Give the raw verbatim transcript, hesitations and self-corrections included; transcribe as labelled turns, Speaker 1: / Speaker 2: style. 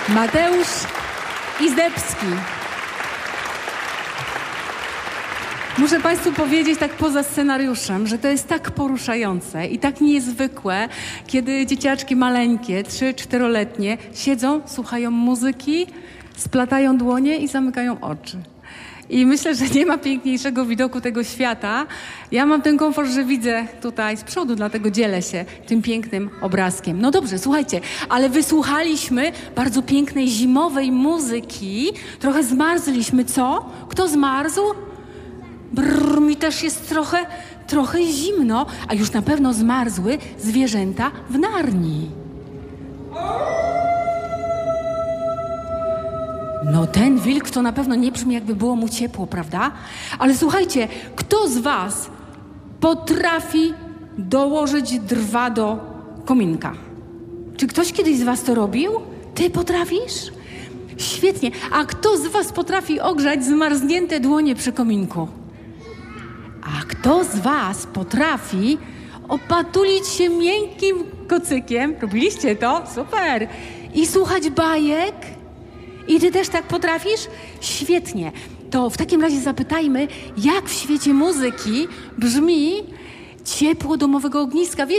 Speaker 1: Mateusz Izdebski. Muszę Państwu powiedzieć tak poza scenariuszem, że to jest tak poruszające i tak niezwykłe, kiedy dzieciaczki maleńkie, trzy, czteroletnie, siedzą, słuchają muzyki, splatają dłonie i zamykają oczy. I myślę, że nie ma piękniejszego widoku tego świata. Ja mam ten komfort, że widzę tutaj z przodu, dlatego dzielę się tym pięknym obrazkiem. No dobrze, słuchajcie, ale wysłuchaliśmy bardzo pięknej zimowej muzyki. Trochę zmarzliśmy, co? Kto zmarzł? Brrr, mi też jest trochę, trochę zimno, a już na pewno zmarzły zwierzęta w Narni. No ten wilk to na pewno nie brzmi, jakby było mu ciepło, prawda? Ale słuchajcie, kto z was potrafi dołożyć drwa do kominka? Czy ktoś kiedyś z was to robił? Ty potrafisz? Świetnie. A kto z was potrafi ogrzać zmarznięte dłonie przy kominku? A kto z was potrafi opatulić się miękkim kocykiem? Robiliście to? Super. I słuchać bajek? I ty też tak potrafisz? Świetnie. To w takim razie zapytajmy, jak w świecie muzyki brzmi ciepło domowego ogniska.